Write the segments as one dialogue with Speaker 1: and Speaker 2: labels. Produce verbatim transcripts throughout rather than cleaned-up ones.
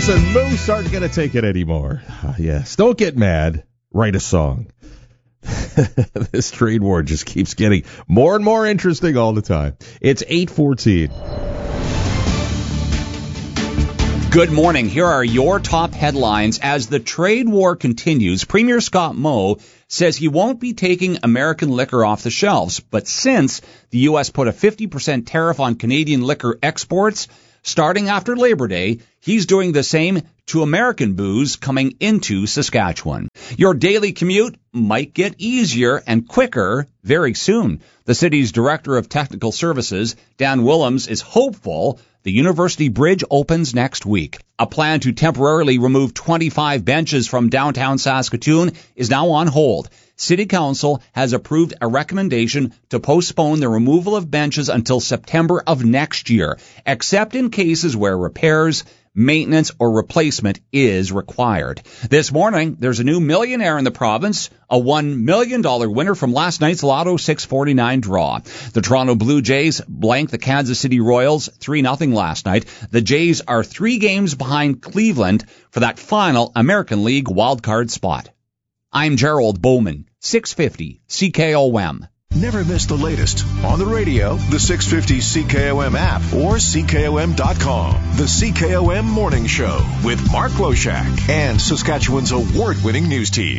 Speaker 1: Listen, Moose aren't going to take it anymore. Uh, yes, don't get mad. Write a song. This trade war just keeps getting more and more interesting all the time. It's eight fourteen.
Speaker 2: Good morning. Here are your top headlines. As the trade war continues, Premier Scott Moe says he won't be taking American liquor off the shelves. But since the U S put a fifty percent tariff on Canadian liquor exports, starting after Labor Day, he's doing the same to American booze coming into Saskatchewan. Your daily commute might get easier and quicker very soon. The city's Director of Technical Services, Dan Willems, is hopeful the University Bridge opens next week. A plan to temporarily remove twenty-five benches from downtown Saskatoon is now on hold. City Council has approved a recommendation to postpone the removal of benches until September of next year, except in cases where repairs, maintenance, or replacement is required. This morning, there's a new millionaire in the province, a one million dollars winner from last night's Lotto six forty-nine draw. The Toronto Blue Jays blanked the Kansas City Royals three nothing last night. The Jays are three games behind Cleveland for that final American League wildcard spot. I'm Gerald Bowman, six fifty C K O M.
Speaker 3: Never miss the latest on the radio, the six fifty C K O M app, or C K O M dot com. The C K O M Morning Show with Mark Loshak and Saskatchewan's award-winning news team.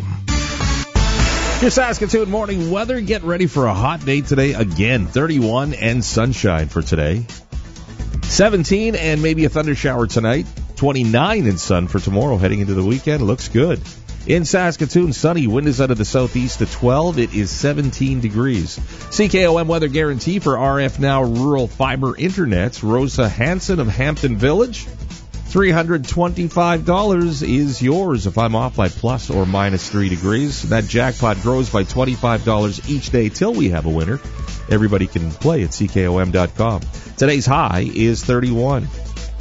Speaker 1: Your Saskatoon morning weather. Get ready for a hot day today again. thirty-one and sunshine for today. seventeen and maybe a thunder shower tonight. twenty-nine and sun for tomorrow. Heading into the weekend. Looks good. In Saskatoon, sunny, wind is out of the southeast at twelve. It is seventeen degrees. C K O M weather guarantee for R F Now Rural Fiber Internets. Rosa Hansen of Hampton Village. three hundred twenty-five dollars is yours if I'm off by plus or minus three degrees. That jackpot grows by twenty-five dollars each day till we have a winner. Everybody can play at C K O M dot com. Today's high is thirty-one.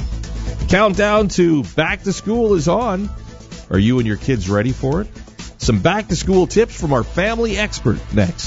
Speaker 1: Countdown to back to school is on. Are you and your kids ready for it? Some back-to-school tips from our family expert next.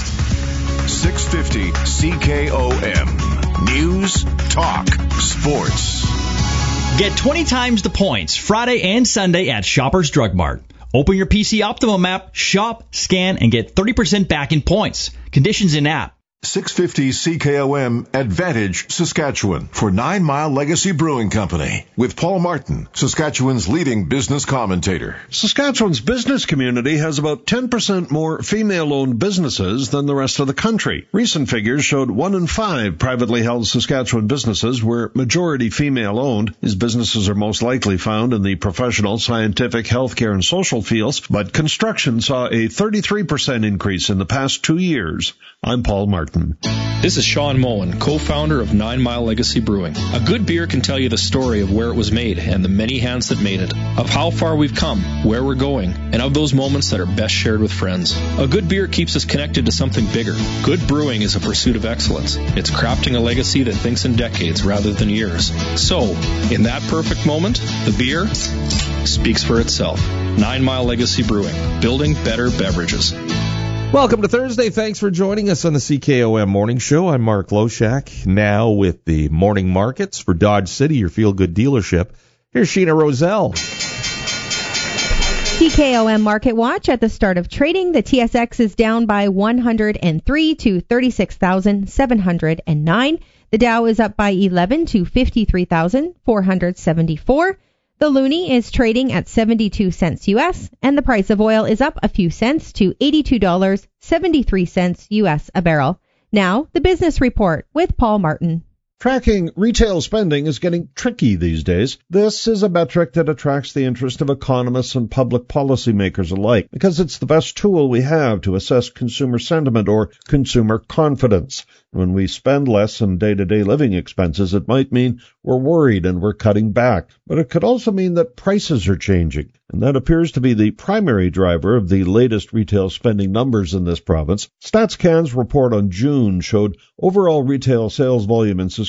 Speaker 3: six fifty C K O M. News, talk, sports.
Speaker 4: Get twenty times the points Friday and Sunday at Shoppers Drug Mart. Open your P C Optimum app, shop, scan, and get thirty percent back in points. Conditions in app.
Speaker 3: six fifty C K O M Advantage Saskatchewan for Nine Mile Legacy Brewing Company with Paul Martin, Saskatchewan's leading business commentator.
Speaker 5: Saskatchewan's business community has about ten percent more female-owned businesses than the rest of the country. Recent figures showed one in five privately held Saskatchewan businesses were majority female-owned. These businesses are most likely found in the professional, scientific, healthcare, and social fields, but construction saw a thirty-three percent increase in the past two years. I'm Paul Martin.
Speaker 6: This is Sean Moen, co-founder of Nine Mile Legacy Brewing. A good beer can tell you the story of where it was made and the many hands that made it, of how far we've come, where we're going, and of those moments that are best shared with friends. A good beer keeps us connected to something bigger. Good brewing is a pursuit of excellence. It's crafting a legacy that thinks in decades rather than years. So, in that perfect moment, the beer speaks for itself. Nine Mile Legacy Brewing, building better beverages.
Speaker 1: Welcome to Thursday. Thanks for joining us on the C K O M Morning Show. I'm Mark Loshak, now with the morning markets for Dodge City, your feel-good dealership. Here's Sheena Roselle.
Speaker 7: C K O M Market Watch at the start of trading. The T S X is down by one hundred three to thirty-six thousand seven hundred nine. The Dow is up by eleven to fifty-three thousand four hundred seventy-four. The loonie is trading at seventy-two cents U S, and the price of oil is up a few cents to eighty-two dollars and seventy-three cents U S a barrel. Now, the business report with Paul Martin.
Speaker 5: Tracking retail spending is getting tricky these days. This is a metric that attracts the interest of economists and public policymakers alike because it's the best tool we have to assess consumer sentiment or consumer confidence. When we spend less on day-to-day living expenses, it might mean we're worried and we're cutting back. But it could also mean that prices are changing. And that appears to be the primary driver of the latest retail spending numbers in this province. StatsCan's report on June showed overall retail sales volume in Saskatchewan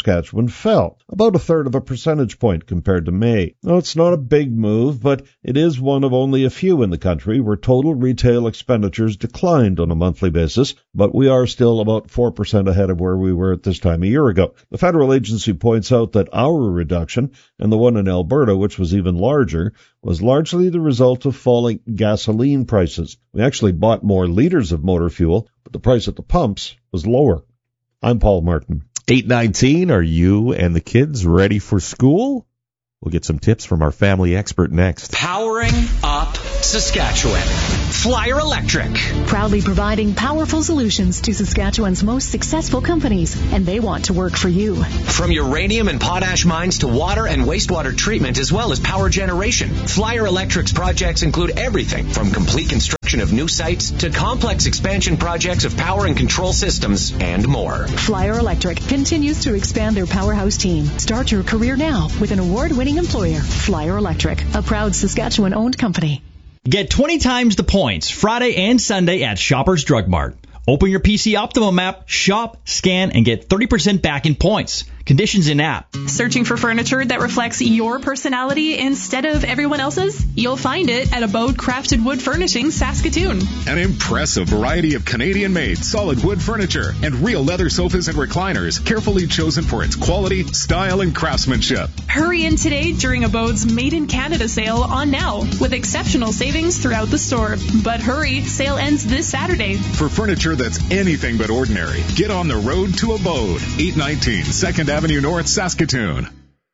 Speaker 5: Saskatchewan fell, about a third of a percentage point compared to May. Now, it's not a big move, but it is one of only a few in the country where total retail expenditures declined on a monthly basis, but we are still about four percent ahead of where we were at this time a year ago. The federal agency points out that our reduction, and the one in Alberta, which was even larger, was largely the result of falling gasoline prices. We actually bought more liters of motor fuel, but the price at the pumps was lower. I'm Paul Martin.
Speaker 1: eight nineteen, are you and the kids ready for school? We'll get some tips from our family expert next.
Speaker 8: Powering up Saskatchewan. Flyer Electric.
Speaker 9: Proudly providing powerful solutions to Saskatchewan's most successful companies, and they want to work for you.
Speaker 8: From uranium and potash mines to water and wastewater treatment, as well as power generation, Flyer Electric's projects include everything from complete construction of new sites to complex expansion projects of power and control systems and more.
Speaker 9: Flyer Electric continues to expand their powerhouse team. Start your career now with an award-winning employer, Flyer Electric, a proud Saskatchewan-owned company.
Speaker 4: Get twenty times the points Friday and Sunday at Shoppers Drug Mart. Open your P C Optimum app, shop, scan, and get thirty percent back in points. Conditions in app.
Speaker 10: Searching for furniture that reflects your personality instead of everyone else's? You'll find it at Abode Crafted Wood Furnishings, Saskatoon.
Speaker 11: An impressive variety of Canadian-made solid wood furniture and real leather sofas and recliners, carefully chosen for its quality, style, and craftsmanship.
Speaker 10: Hurry in today during Abode's Made in Canada sale on now, with exceptional savings throughout the store. But hurry, sale ends this Saturday.
Speaker 11: For furniture that's anything but ordinary, get on the road to Abode, eight nineteen second Avenue North, Saskatoon.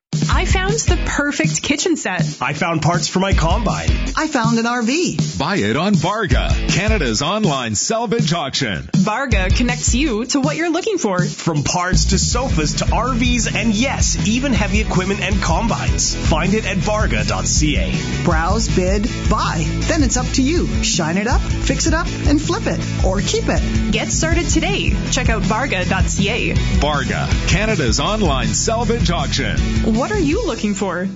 Speaker 10: I found the perfect kitchen set.
Speaker 12: I found parts for my combine.
Speaker 13: I found an R V.
Speaker 11: Buy it on Varga, Canada's online salvage auction.
Speaker 10: Varga connects you to what you're looking for.
Speaker 12: From parts to sofas to R Vs and yes, even heavy equipment and combines. Find it at varga dot c a.
Speaker 13: Browse, bid, buy. Then it's up to you. Shine it up, fix it up, and flip it. Or keep it.
Speaker 10: Get started today. Check out varga dot c a.
Speaker 11: Varga, Canada's online salvage auction.
Speaker 10: What are you looking for?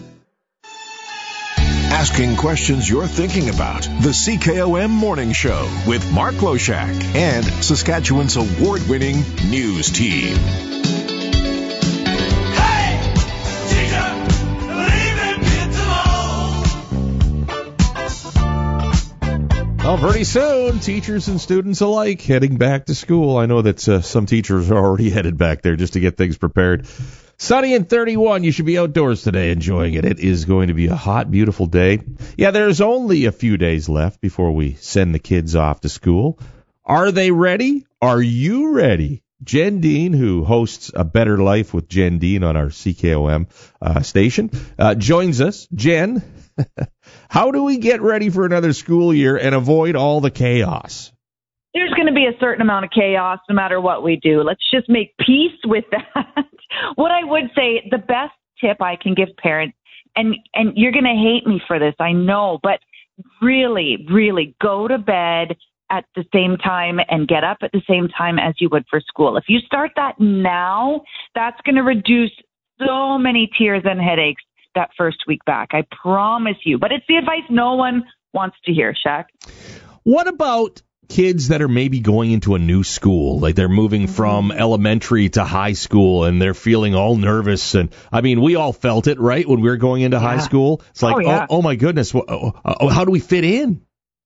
Speaker 3: Asking questions you're thinking about. The C K O M Morning Show with Mark Loshak and Saskatchewan's award-winning news team.
Speaker 14: Hey, teacher, believe in kids alone.
Speaker 1: Well, pretty soon, teachers and students alike heading back to school. I know that uh, some teachers are already headed back there just to get things prepared. Sunny and thirty-one. You should be outdoors today enjoying it. It is going to be a hot, beautiful day. Yeah, there's only a few days left before we send the kids off to school. Are they ready? Are you ready? Jen Dean, who hosts A Better Life with Jen Dean on our C K O M uh, station, uh, joins us. Jen, how do we get ready for another school year and avoid all the chaos?
Speaker 15: There's going to be a certain amount of chaos no matter what we do. Let's just make peace with that. What I would say, the best tip I can give parents, and, and you're going to hate me for this, I know, but really, really go to bed at the same time and get up at the same time as you would for school. If you start that now, that's going to reduce so many tears and headaches that first week back. I promise you. But it's the advice no one wants to hear, Shaq.
Speaker 1: What about kids that are maybe going into a new school, like they're moving from elementary to high school and they're feeling all nervous? And I mean, we all felt it, right, when we were going into yeah. high school. It's like, oh, yeah. oh, oh my goodness, oh, oh, how do we fit in?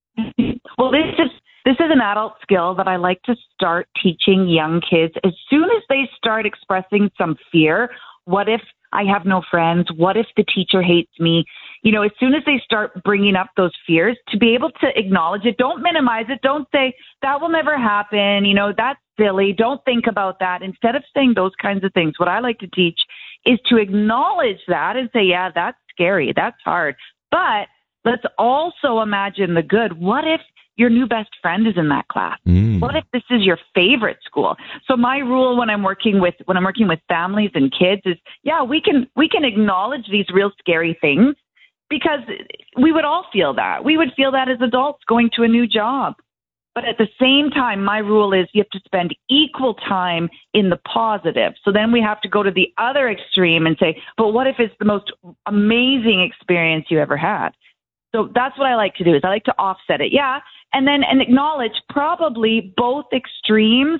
Speaker 15: Well, this is this is an adult skill that I like to start teaching young kids as soon as they start expressing some fear. What if I have no friends? What if the teacher hates me? You know, as soon as they start bringing up those fears, to be able to acknowledge it, don't minimize it. Don't say, that will never happen. You know, that's silly. Don't think about that. Instead of saying those kinds of things, what I like to teach is to acknowledge that and say, yeah, that's scary. That's hard. But let's also imagine the good. What if your new best friend is in that class? Mm. What if this is your favorite school? So my rule when I'm working with when I'm working with families and kids is, yeah, we can we can acknowledge these real scary things, because we would all feel that. We would feel that as adults going to a new job. But at the same time, my rule is you have to spend equal time in the positive. So then we have to go to the other extreme and say, but what if it's the most amazing experience you ever had? So that's what I like to do, is I like to offset it. Yeah. And then and acknowledge probably both extremes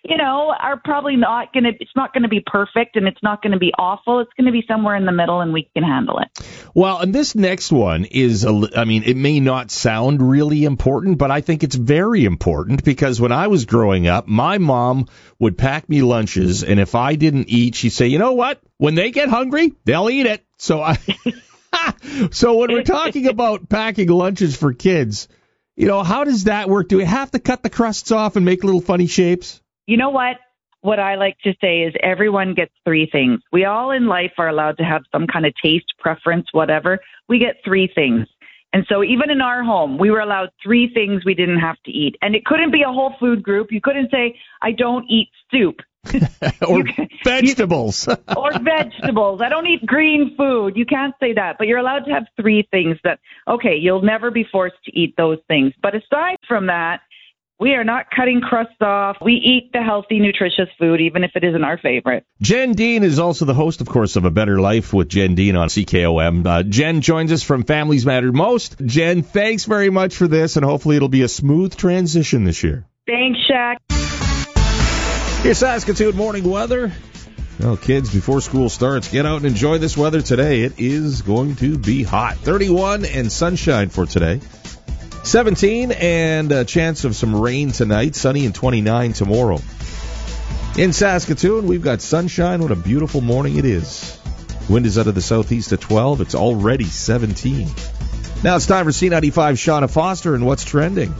Speaker 15: you know, are probably not going to, it's not going to be perfect and it's not going to be awful. It's going to be somewhere in the middle and we can handle it.
Speaker 1: Well, and this next one is, a, I mean, it may not sound really important, but I think it's very important because when I was growing up, my mom would pack me lunches, and if I didn't eat, she'd say, you know what? When they get hungry, they'll eat it. So I, so when we're talking about packing lunches for kids, you know, how does that work? Do we have to cut the crusts off and make little funny shapes?
Speaker 15: You know what? What I like to say is everyone gets three things. We all in life are allowed to have some kind of taste, preference, whatever. We get three things. And so even in our home, we were allowed three things we didn't have to eat. And it couldn't be a whole food group. You couldn't say, I don't eat soup.
Speaker 1: or
Speaker 15: you,
Speaker 1: vegetables.
Speaker 15: You, or vegetables. I don't eat green food. You can't say that. But you're allowed to have three things that, okay, you'll never be forced to eat those things. But aside from that, we are not cutting crusts off. We eat the healthy, nutritious food, even if it isn't our favorite.
Speaker 1: Jen Dean is also the host, of course, of A Better Life with Jen Dean on C K O M. Uh, Jen joins us from Families Matter Most. Jen, thanks very much for this, and hopefully it'll be a smooth transition this year.
Speaker 15: Thanks, Shaq.
Speaker 1: Here's Saskatoon morning weather. Well, kids, before school starts, get out and enjoy this weather today. It is going to be hot. thirty-one and sunshine for today. seventeen and a chance of some rain tonight, sunny and twenty-nine tomorrow. In Saskatoon, we've got sunshine. What a beautiful morning it is. Wind is out of the southeast at twelve. It's already seventeen. Now it's time for C ninety-five Shauna Foster and What's Trending.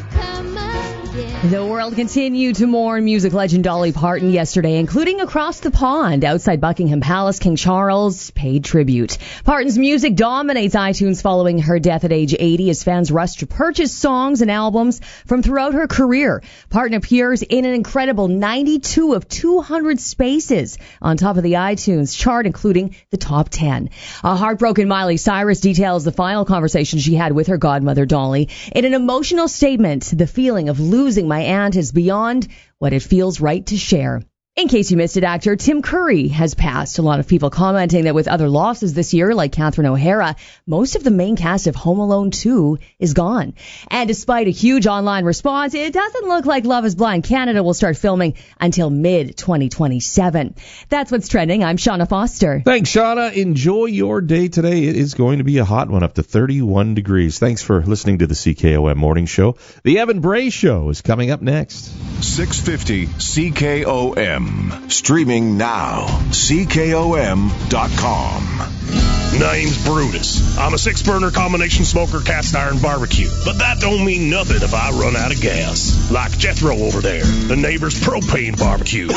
Speaker 16: The world continued to mourn music legend Dolly Parton yesterday, including across the pond outside Buckingham Palace. King Charles paid tribute. Parton's music dominates iTunes following her death at age eighty as fans rush to purchase songs and albums from throughout her career. Parton appears in an incredible ninety-two of two hundred spaces on top of the iTunes chart, including the top ten. A heartbroken Miley Cyrus details the final conversation she had with her godmother Dolly. In an emotional statement, the feeling of losing my aunt is beyond what it feels right to share. In case you missed it, actor Tim Curry has passed. A lot of people commenting that with other losses this year, like Catherine O'Hara, most of the main cast of Home Alone two is gone. And despite a huge online response, it doesn't look like Love is Blind Canada will start filming until mid twenty twenty-seven. That's what's trending. I'm Shauna Foster.
Speaker 1: Thanks, Shauna. Enjoy your day today. It is going to be a hot one, up to thirty-one degrees. Thanks for listening to the C K O M Morning Show. The Evan Bray Show is coming up next.
Speaker 3: six fifty C K O M. Streaming now. C K O M dot com.
Speaker 17: Name's Brutus. I'm a six-burner combination smoker cast iron barbecue. But that don't mean nothing if I run out of gas. Like Jethro over there, the neighbor's propane barbecue.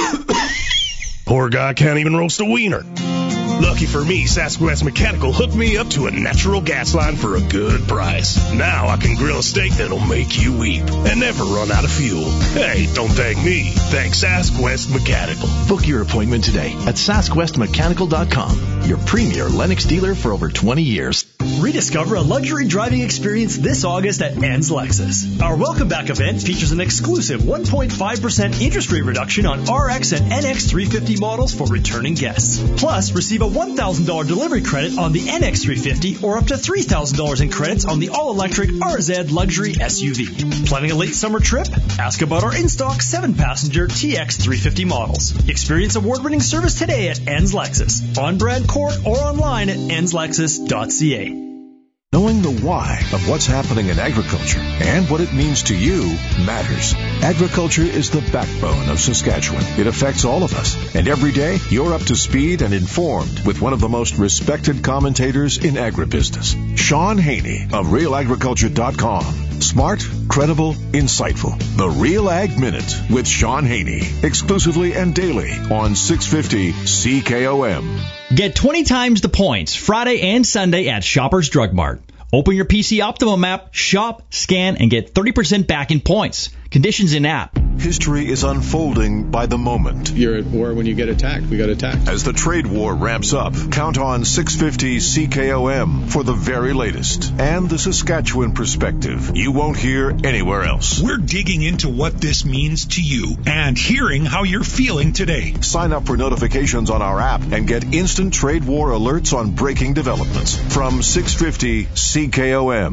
Speaker 17: Poor guy can't even roast a wiener. Lucky for me, Sasquatch Mechanical hooked me up to a natural gas line for a good price. Now I can grill a steak that'll make you weep and never run out of fuel. Hey, don't thank me. Thank Sasquatch Mechanical.
Speaker 18: Book your appointment today at Sasquatch Mechanical dot com, your premier Lennox dealer for over twenty years.
Speaker 19: Rediscover a luxury driving experience this August at Ann's Lexus. Our Welcome Back event features an exclusive one point five percent interest rate reduction on R X and N X three fifty models for returning guests. Plus, receive a one thousand dollars delivery credit on the N X three fifty or up to three thousand dollars in credits on the all-electric R Z luxury S U V. Planning a late summer trip? Ask about our in-stock seven-passenger T X three fifty models. Experience award-winning service today at Ann's Lexus, on Brad Court or online at ans lexus dot c a.
Speaker 3: Knowing the why of what's happening in agriculture and what it means to you matters. Agriculture is the backbone of Saskatchewan. It affects all of us. And every day, you're up to speed and informed with one of the most respected commentators in agribusiness, Sean Haney of real agriculture dot com. Smart, credible, insightful. The Real Ag Minute with Sean Haney. Exclusively and daily on six fifty C K O M.
Speaker 4: Get twenty times the points Friday and Sunday at Shoppers Drug Mart. Open your P C Optimum app, shop, scan, and get thirty percent back in points. Conditions in app.
Speaker 3: History is unfolding by the moment.
Speaker 20: You're at war when you get attacked. We got attacked.
Speaker 3: As the trade war ramps up, count on six fifty C K O M for the very latest and the Saskatchewan perspective you won't hear anywhere else.
Speaker 21: We're digging into what this means to you and hearing how you're feeling today.
Speaker 3: Sign up for notifications on our app and get instant trade war alerts on breaking developments from six fifty C K O M.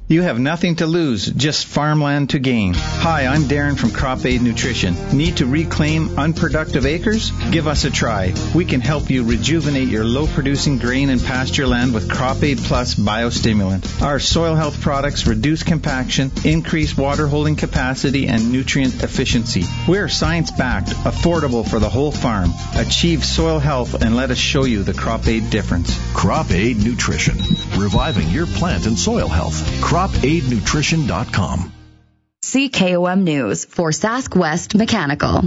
Speaker 2: You have nothing to lose, just farmland to gain. Hi, I'm Darren from Crop Aid Nutrition. Need to reclaim unproductive acres? Give us a try. We can help you rejuvenate your low-producing grain and pasture land with Crop Aid Plus biostimulant. Our soil health products reduce compaction, increase water holding capacity, and nutrient efficiency. We're science-backed, affordable for the whole farm. Achieve soil health and let us show you the Crop Aid difference.
Speaker 3: Crop Aid Nutrition, reviving your plant and soil health. crop aid nutrition dot com.
Speaker 22: C K O M News for Sask West Mechanical.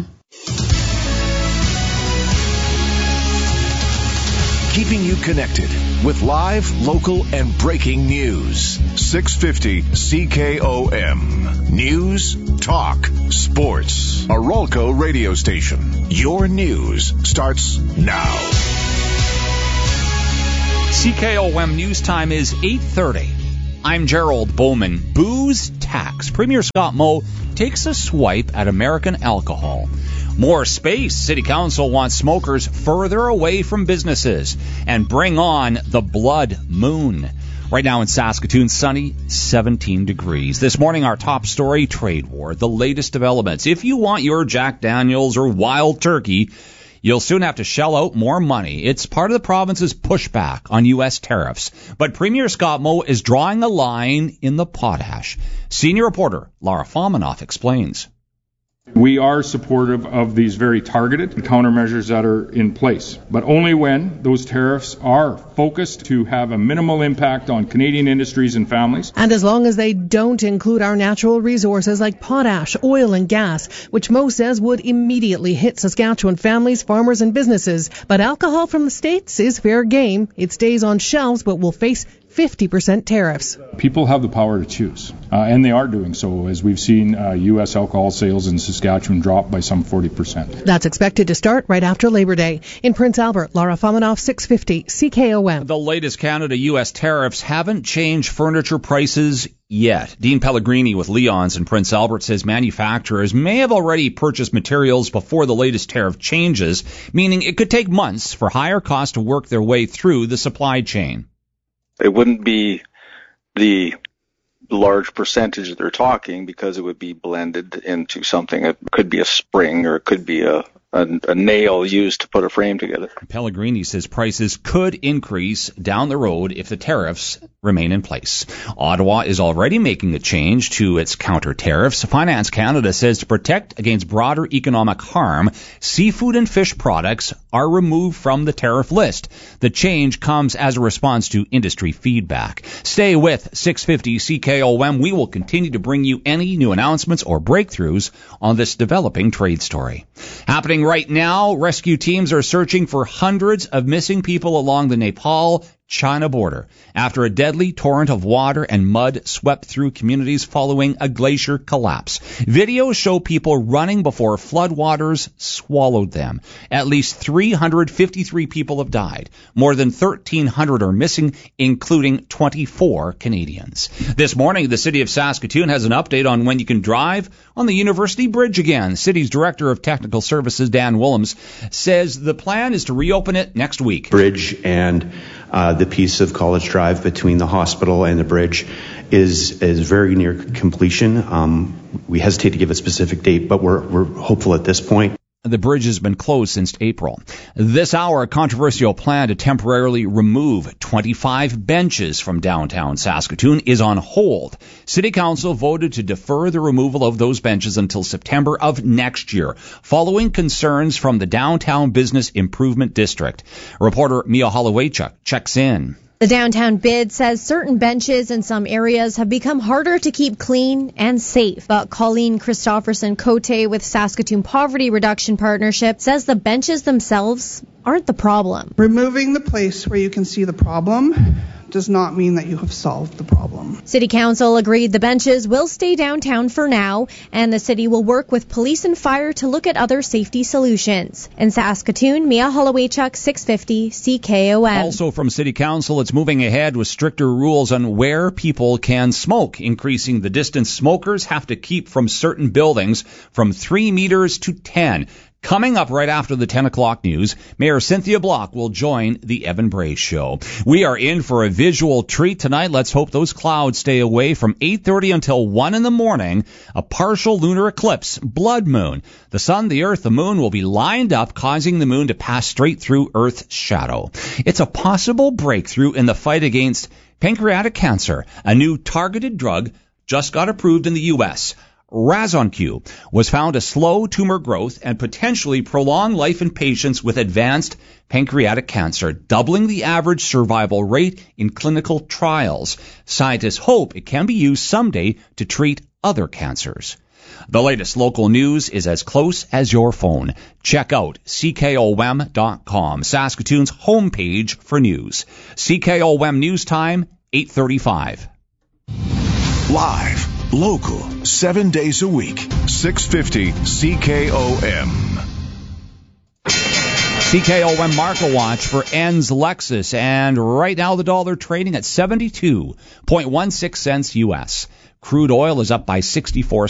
Speaker 3: Keeping you connected with live, local, and breaking news. six fifty C K O M. News, talk, sports. A Rolco radio station. Your news starts now.
Speaker 23: C K O M News Time is eight thirty. I'm Gerald Bowman. Booze tax. Premier Scott Moe takes a swipe at American alcohol. More space. City Council wants smokers further away from businesses. And bring on the blood moon. Right now in Saskatoon, sunny, seventeen degrees. This morning, our top story, trade war. The latest developments. If you want your Jack Daniels or Wild Turkey, you'll soon have to shell out more money. It's part of the province's pushback on U S tariffs. But Premier Scott Moe is drawing a line in the potash. Senior reporter Lara Fomanoff explains.
Speaker 24: We are supportive of these very targeted countermeasures that are in place, but only when those tariffs are focused to have a minimal impact on Canadian industries and families.
Speaker 25: And as long as they don't include our natural resources like potash, oil and gas, which Moe says would immediately hit Saskatchewan families, farmers and businesses. But alcohol from the States is fair game. It stays on shelves but will face fifty percent tariffs.
Speaker 24: People have the power to choose, uh, and they are doing so, as we've seen uh, U S alcohol sales in Saskatchewan drop by some forty percent.
Speaker 25: That's expected to start right after Labor Day. In Prince Albert, Lara Fomanoff, six fifty C K O M.
Speaker 23: The latest Canada-U S tariffs haven't changed furniture prices yet. Dean Pellegrini with Leon's in Prince Albert says manufacturers may have already purchased materials before the latest tariff changes, meaning it could take months for higher costs to work their way through the supply chain.
Speaker 26: It wouldn't be the large percentage they're talking because it would be blended into something. It could be a spring or it could be a, a, a nail used to put a frame together.
Speaker 23: Pellegrini says prices could increase down the road if the tariffs remain in place. Ottawa is already making a change to its counter tariffs. Finance Canada says to protect against broader economic harm, seafood and fish products are removed from the tariff list. The change comes as a response to industry feedback. Stay with six fifty C K O M. We will continue to bring you any new announcements or breakthroughs on this developing trade story. Happening right now, rescue teams are searching for hundreds of missing people along the Nepal-China border after a deadly torrent of water and mud swept through communities following a glacier collapse. Videos show people running before floodwaters swallowed them. At least three hundred fifty-three people have died. More than thirteen hundred are missing, including twenty-four Canadians. This morning, the city of Saskatoon has an update on when you can drive on the University Bridge again. City's Director of Technical Services, Dan Willems, says the plan is to reopen it next week.
Speaker 27: Bridge and uh, the piece of College Drive between the hospital and the bridge is is very near completion. Um, we hesitate to give a specific date, but we're we're hopeful at this point.
Speaker 23: The bridge has been closed since April. This hour, a controversial plan to temporarily remove twenty-five benches from downtown Saskatoon is on hold. City Council voted to defer the removal of those benches until September of next year, following concerns from the Downtown Business Improvement District. Reporter Mia Holowaychuk checks in.
Speaker 28: The downtown bid says certain benches in some areas have become harder to keep clean and safe. But Colleen Christopherson-Cote with Saskatoon Poverty Reduction Partnership says the benches themselves aren't the problem.
Speaker 29: Removing the place where you can see the problem does not mean that you have solved the problem.
Speaker 28: City Council agreed the benches will stay downtown for now, and the city will work with police and fire to look at other safety solutions. In Saskatoon, Mia Holowaychuk, six fifty C K O M.
Speaker 23: Also from City Council, it's moving ahead with stricter rules on where people can smoke, increasing the distance smokers have to keep from certain buildings from three meters to ten. Coming up right after the ten o'clock news, Mayor Cynthia Block will join the Evan Bray Show. We are in for a visual treat tonight. Let's hope those clouds stay away from eight thirty until one in the morning. A partial lunar eclipse, blood moon. The sun, the earth, the moon will be lined up, causing the moon to pass straight through Earth's shadow. It's a possible breakthrough in the fight against pancreatic cancer. A new targeted drug just got approved in the U S Razonq was found to slow tumor growth and potentially prolong life in patients with advanced pancreatic cancer, doubling the average survival rate in clinical trials. Scientists hope it can be used someday to treat other cancers. The latest local news is as close as your phone. Check out C K O M dot com, Saskatoon's homepage for news. C K O M News Time, eight thirty-five.
Speaker 3: Live, local, seven days a week, six fifty C K O M.
Speaker 23: C K O M Market Watch for Ends Lexus, and right now the dollar trading at seventy-two point one six cents U S. Crude oil is up by sixty-four